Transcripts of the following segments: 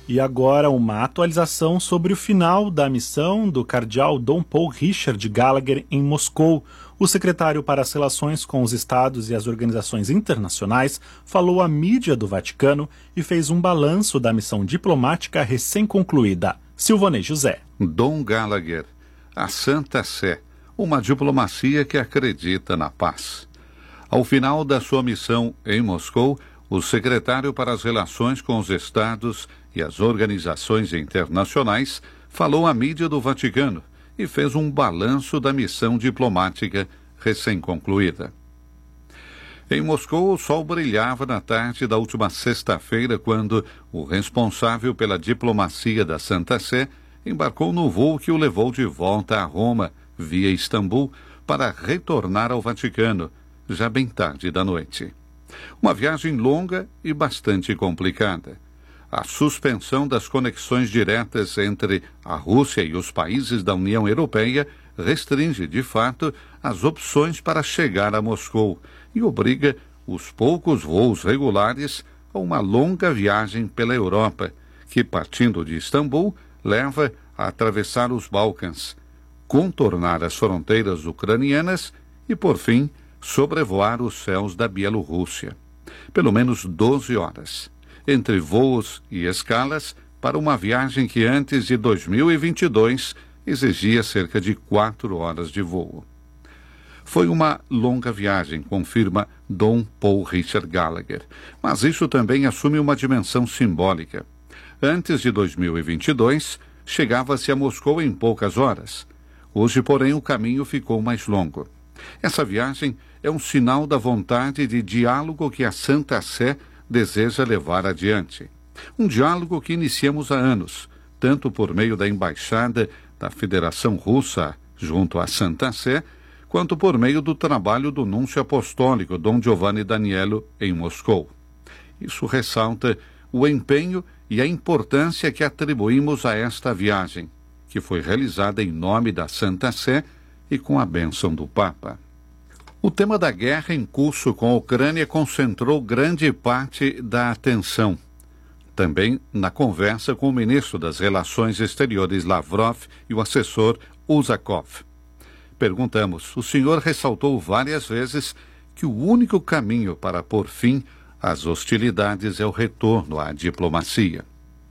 E agora uma atualização sobre o final da missão do cardeal Dom Paul Richard Gallagher em Moscou. O secretário para as relações com os estados e as organizações internacionais falou à mídia do Vaticano e fez um balanço da missão diplomática recém-concluída. Silvanei José. Dom Gallagher, a Santa Sé, uma diplomacia que acredita na paz. Ao final da sua missão em Moscou, o secretário para as relações com os estados e as organizações internacionais falou à mídia do Vaticano e fez um balanço da missão diplomática recém-concluída. Em Moscou, o sol brilhava na tarde da última sexta-feira quando o responsável pela diplomacia da Santa Sé embarcou no voo que o levou de volta a Roma, via Istambul, para retornar ao Vaticano, já bem tarde da noite. Uma viagem longa e bastante complicada. A suspensão das conexões diretas entre a Rússia e os países da União Europeia restringe, de fato, as opções para chegar a Moscou e obriga os poucos voos regulares a uma longa viagem pela Europa, que, partindo de Istambul, leva a atravessar os Balcãs, contornar as fronteiras ucranianas e, por fim, sobrevoar os céus da Bielorrússia. Pelo menos 12 horas, entre voos e escalas, para uma viagem que antes de 2022 exigia cerca de 4 horas de voo. Foi uma longa viagem, confirma Dom Paul Richard Gallagher, mas isso também assume uma dimensão simbólica. Antes de 2022, chegava-se a Moscou em poucas horas. Hoje, porém, o caminho ficou mais longo. Essa viagem é um sinal da vontade de diálogo que a Santa Sé deseja levar adiante. Um diálogo que iniciamos há anos, tanto por meio da Embaixada da Federação Russa junto à Santa Sé, quanto por meio do trabalho do Núncio Apostólico Dom Giovanni Daniello em Moscou. Isso ressalta o empenho e a importância que atribuímos a esta viagem, que foi realizada em nome da Santa Sé e com a bênção do Papa. O tema da guerra em curso com a Ucrânia concentrou grande parte da atenção. Também na conversa com o ministro das Relações Exteriores Lavrov e o assessor Uzakov. Perguntamos, o senhor ressaltou várias vezes que o único caminho para pôr fim às hostilidades é o retorno à diplomacia.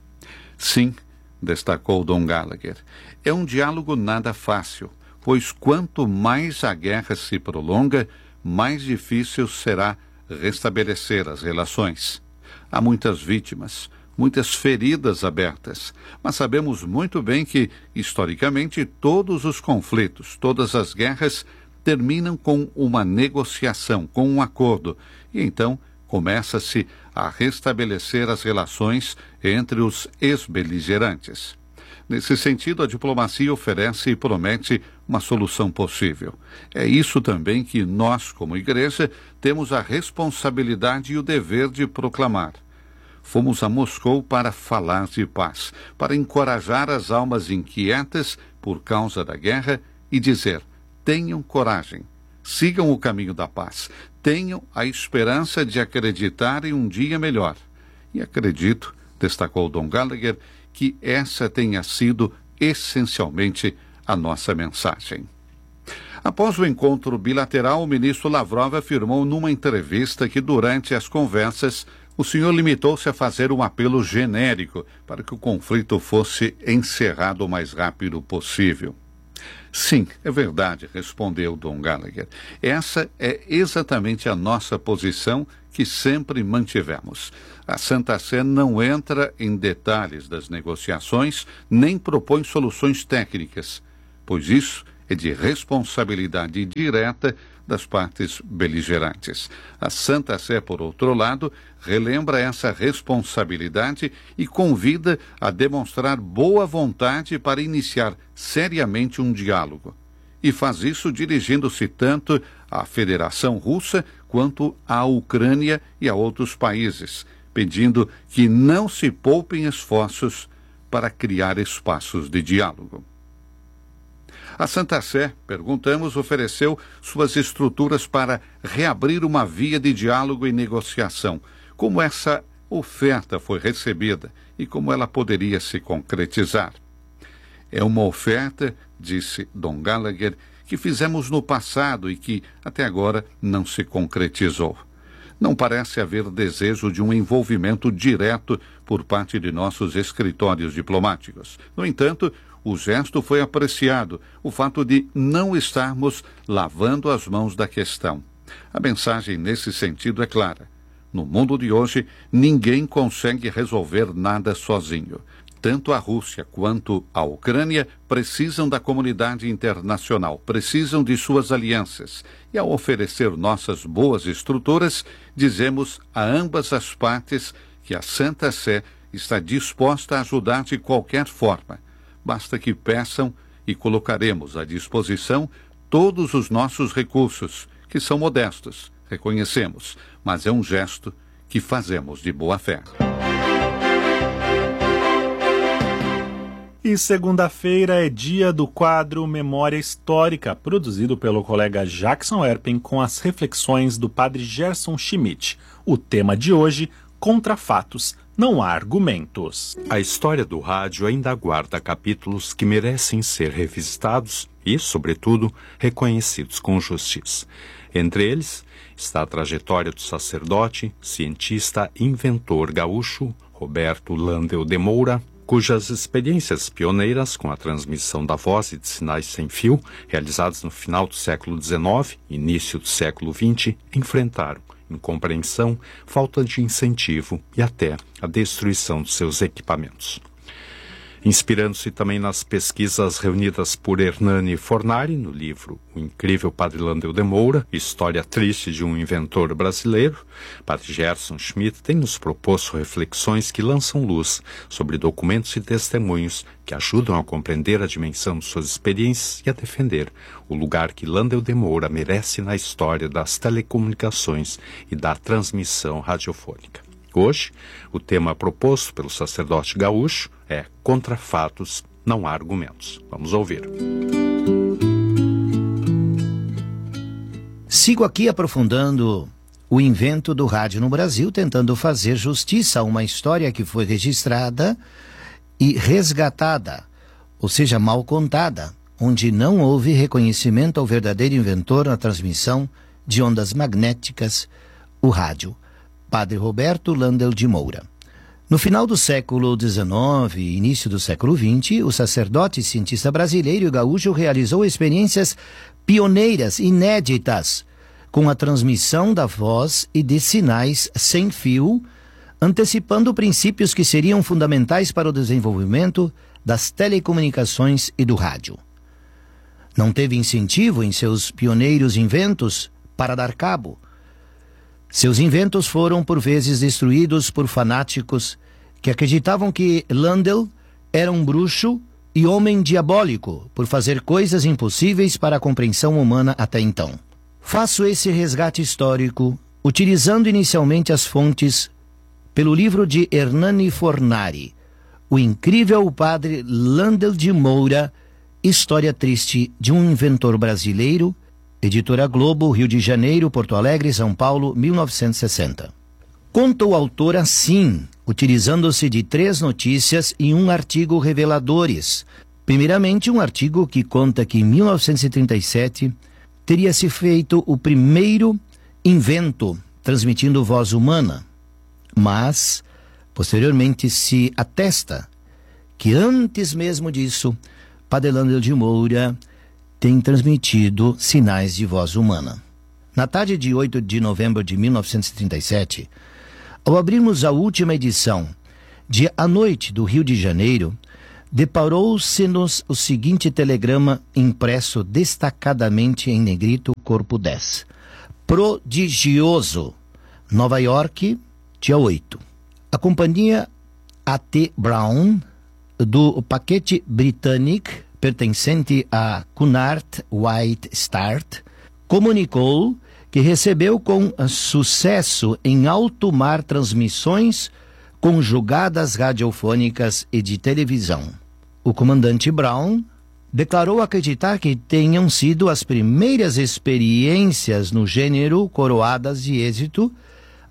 Sim, destacou Dom Gallagher, é um diálogo nada fácil, pois quanto mais a guerra se prolonga, mais difícil será restabelecer as relações. Há muitas vítimas, muitas feridas abertas, mas sabemos muito bem que, historicamente, todos os conflitos, todas as guerras terminam com uma negociação, com um acordo, e então começa-se a restabelecer as relações entre os ex-beligerantes. Nesse sentido, a diplomacia oferece e promete uma solução possível. É isso também que nós, como igreja, temos a responsabilidade e o dever de proclamar. Fomos a Moscou para falar de paz, para encorajar as almas inquietas por causa da guerra e dizer: tenham coragem, sigam o caminho da paz, tenham a esperança de acreditar em um dia melhor. E acredito, destacou Dom Gallagher, que essa tenha sido essencialmente a nossa mensagem. Após o encontro bilateral, o ministro Lavrov afirmou numa entrevista que durante as conversas o senhor limitou-se a fazer um apelo genérico para que o conflito fosse encerrado o mais rápido possível. Sim, é verdade, respondeu Dom Gallagher. Essa é exatamente a nossa posição que sempre mantivemos. A Santa Sé não entra em detalhes das negociações, nem propõe soluções técnicas, pois isso é de responsabilidade direta das partes beligerantes. A Santa Sé, por outro lado, relembra essa responsabilidade e convida a demonstrar boa vontade para iniciar seriamente um diálogo. E faz isso dirigindo-se tanto à Federação Russa quanto à Ucrânia e a outros países, pedindo que não se poupem esforços para criar espaços de diálogo. A Santa Sé, perguntamos, ofereceu suas estruturas para reabrir uma via de diálogo e negociação, como essa oferta foi recebida e como ela poderia se concretizar. É uma oferta, disse Dom Gallagher, que fizemos no passado e que, até agora, não se concretizou. Não parece haver desejo de um envolvimento direto por parte de nossos escritórios diplomáticos. No entanto, o gesto foi apreciado, o fato de não estarmos lavando as mãos da questão. A mensagem nesse sentido é clara. No mundo de hoje, ninguém consegue resolver nada sozinho. Tanto a Rússia quanto a Ucrânia precisam da comunidade internacional, precisam de suas alianças. E ao oferecer nossas boas estruturas, dizemos a ambas as partes que a Santa Sé está disposta a ajudar de qualquer forma. Basta que peçam e colocaremos à disposição todos os nossos recursos, que são modestos, reconhecemos, mas é um gesto que fazemos de boa fé. E segunda-feira é dia do quadro Memória Histórica, produzido pelo colega Jackson Erpen com as reflexões do padre Gerson Schmidt. O tema de hoje, contra fatos, não há argumentos. A história do rádio ainda guarda capítulos que merecem ser revisitados e, sobretudo, reconhecidos com justiça. Entre eles está a trajetória do sacerdote, cientista e inventor gaúcho Roberto Landel de Moura, cujas experiências pioneiras com a transmissão da voz e de sinais sem fio, realizadas no final do século XIX e início do século XX, enfrentaram incompreensão, falta de incentivo e até a destruição de seus equipamentos. Inspirando-se também nas pesquisas reunidas por Hernani Fornari no livro O Incrível Padre Landel de Moura, História Triste de um Inventor Brasileiro, Padre Gerson Schmidt tem nos proposto reflexões que lançam luz sobre documentos e testemunhos que ajudam a compreender a dimensão de suas experiências e a defender o lugar que Landel de Moura merece na história das telecomunicações e da transmissão radiofônica. Hoje, o tema proposto pelo sacerdote gaúcho é Contra fatos, não há argumentos. Vamos ouvir. Sigo aqui aprofundando o invento do rádio no Brasil, tentando fazer justiça a uma história que foi registrada e resgatada, ou seja, mal contada, onde não houve reconhecimento ao verdadeiro inventor na transmissão de ondas magnéticas, o rádio. Padre Roberto Landel de Moura. No final do século XIX e início do século XX, o sacerdote e cientista brasileiro e gaúcho realizou experiências pioneiras, inéditas, com a transmissão da voz e de sinais sem fio, antecipando princípios que seriam fundamentais para o desenvolvimento das telecomunicações e do rádio. Não teve incentivo em seus pioneiros inventos para dar cabo. Seus inventos foram por vezes destruídos por fanáticos que acreditavam que Landel era um bruxo e homem diabólico por fazer coisas impossíveis para a compreensão humana até então. Faço esse resgate histórico utilizando inicialmente as fontes pelo livro de Hernani Fornari, O Incrível Padre Landel de Moura, História Triste de um Inventor Brasileiro, Editora Globo, Rio de Janeiro, Porto Alegre, São Paulo, 1960. Conta o autor assim, utilizando-se de 3 notícias e um artigo reveladores. Primeiramente, um artigo que conta que em 1937 teria se feito o primeiro invento transmitindo voz humana, mas posteriormente se atesta que antes mesmo disso, Padre Landel de Moura tem transmitido sinais de voz humana. Na tarde de 8 de novembro de 1937, ao abrirmos a última edição de A Noite do Rio de Janeiro, deparou-se-nos o seguinte telegrama impresso destacadamente em negrito, corpo 10. Prodigioso, Nova York, dia 8. A companhia A.T. Brown, do paquete Britannic, pertencente a Cunard White Start, comunicou que recebeu com sucesso em alto mar transmissões conjugadas radiofônicas e de televisão. O comandante Brown declarou acreditar que tenham sido as primeiras experiências no gênero coroadas de êxito,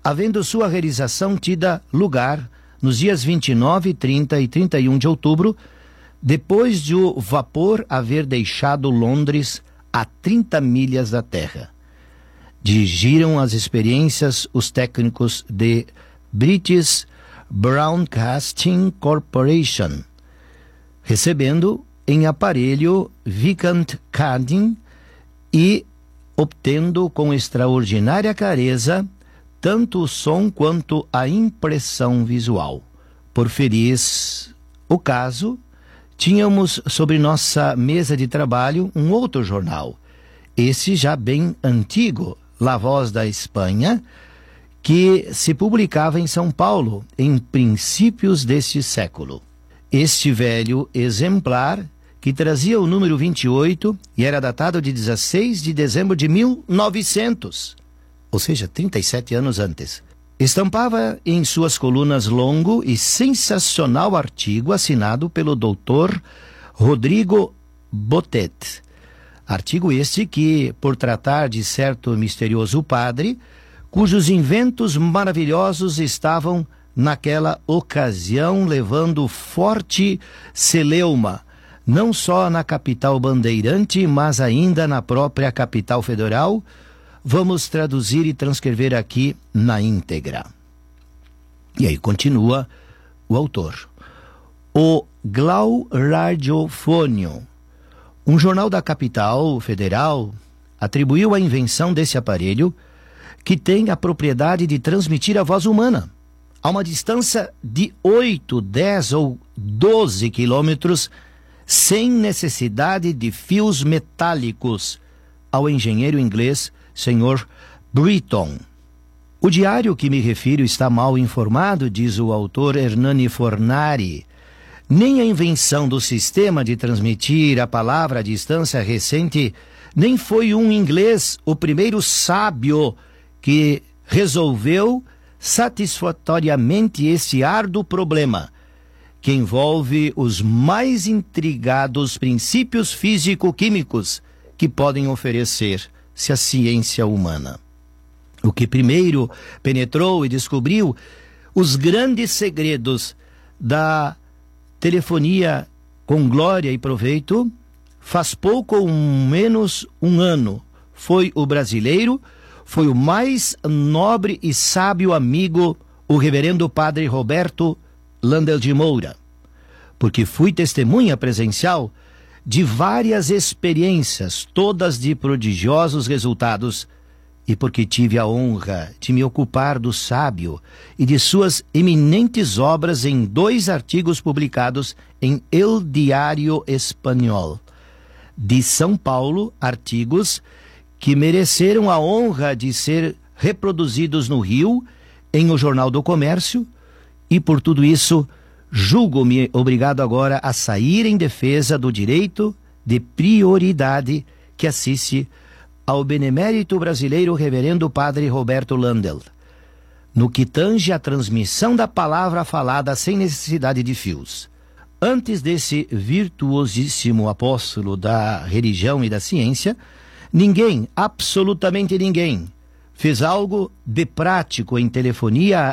havendo sua realização tida lugar nos dias 29, 30 e 31 de outubro, depois de o vapor haver deixado Londres a 30 milhas da terra. Dirigiram as experiências os técnicos de British Broadcasting Corporation, recebendo em aparelho Viscount Carding e obtendo com extraordinária clareza tanto o som quanto a impressão visual. Por feliz o caso, tínhamos sobre nossa mesa de trabalho um outro jornal, esse já bem antigo, La Voz da Espanha, que se publicava em São Paulo em princípios deste século. Este velho exemplar, que trazia o número 28 e era datado de 16 de dezembro de 1900, ou seja, 37 anos antes, estampava em suas colunas longo e sensacional artigo assinado pelo Dr. Rodrigo Botet. Artigo este que, por tratar de certo misterioso padre, cujos inventos maravilhosos estavam naquela ocasião levando forte celeuma, não só na capital bandeirante, mas ainda na própria capital federal, vamos traduzir e transcrever aqui na íntegra. E aí continua o autor. O Glau Radiofônio, um jornal da capital federal, atribuiu a invenção desse aparelho, que tem a propriedade de transmitir a voz humana a uma distância de 8, 10 ou 12 quilômetros, sem necessidade de fios metálicos, ao engenheiro inglês Sr. Britton. O diário que me refiro está mal informado, diz o autor Hernani Fornari. Nem a invenção do sistema de transmitir a palavra à distância recente, nem foi um inglês o primeiro sábio que resolveu satisfatoriamente esse árduo problema, que envolve os mais intrigados princípios físico-químicos que podem oferecer-se à ciência humana. O que primeiro penetrou e descobriu os grandes segredos da telefonia com glória e proveito, faz pouco ou menos um ano, foi o brasileiro, foi o mais nobre e sábio amigo, o reverendo padre Roberto Landel de Moura, porque fui testemunha presencial de várias experiências, todas de prodigiosos resultados, e porque tive a honra de me ocupar do sábio e de suas eminentes obras em 2 artigos publicados em El Diário Espanhol, de São Paulo, artigos que mereceram a honra de ser reproduzidos no Rio, em O Jornal do Comércio, e por tudo isso, julgo-me obrigado agora a sair em defesa do direito de prioridade que assiste ao benemérito brasileiro reverendo padre Roberto Landel, no que tange a transmissão da palavra falada sem necessidade de fios. Antes desse virtuosíssimo apóstolo da religião e da ciência, ninguém, absolutamente ninguém, fez algo de prático em telefonia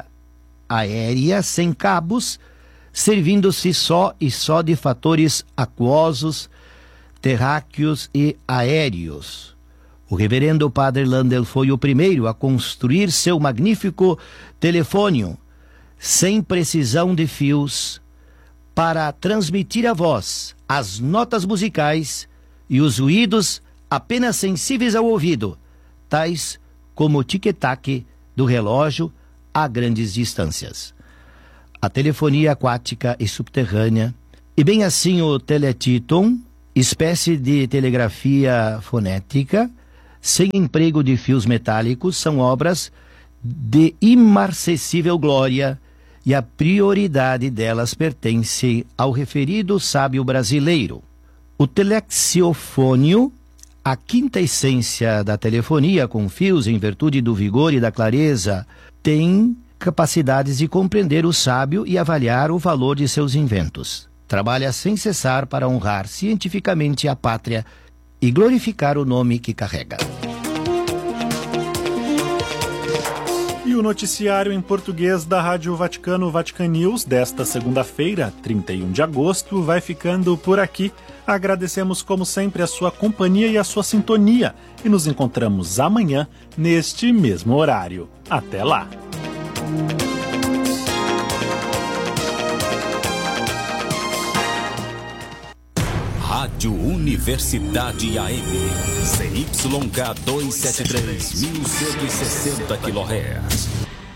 aérea sem cabos, servindo-se só de fatores aquosos, terráqueos e aéreos. O reverendo padre Landel foi o primeiro a construir seu magnífico telefônio, sem precisão de fios, para transmitir a voz, as notas musicais e os ruídos apenas sensíveis ao ouvido, tais como o tic-tac do relógio a grandes distâncias. A telefonia aquática e subterrânea, e bem assim o teletíton, espécie de telegrafia fonética, sem emprego de fios metálicos, são obras de imarcessível glória, e a prioridade delas pertence ao referido sábio brasileiro. O telexiofônio, a quinta essência da telefonia com fios em virtude do vigor e da clareza, tem capacidades de compreender o sábio e avaliar o valor de seus inventos. Trabalha sem cessar para honrar cientificamente a pátria e glorificar o nome que carrega. E o noticiário em português da Rádio Vaticano, Vatican News, desta segunda-feira, 31 de agosto, vai ficando por aqui. Agradecemos, como sempre, a sua companhia e a sua sintonia. E nos encontramos amanhã, neste mesmo horário. Até lá! Rádio Universidade AM, CYK 273, 1160 kHz.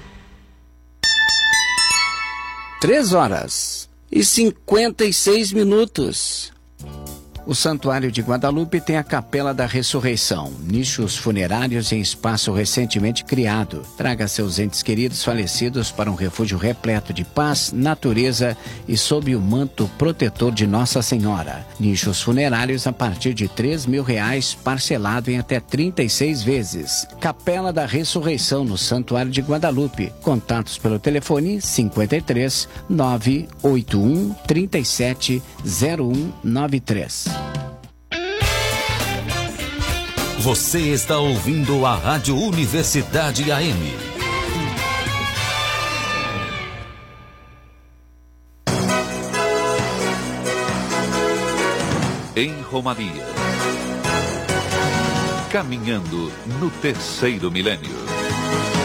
3h56. O Santuário de Guadalupe tem a Capela da Ressurreição, nichos funerários em espaço recentemente criado. Traga seus entes queridos falecidos para um refúgio repleto de paz, natureza e sob o manto protetor de Nossa Senhora. Nichos funerários a partir de R$3.000, parcelado em até 36 vezes. Capela da Ressurreição no Santuário de Guadalupe. Contatos pelo telefone 53 981 37 0193. Você está ouvindo a Rádio Universidade AM. Em Romaria. Caminhando no terceiro milênio.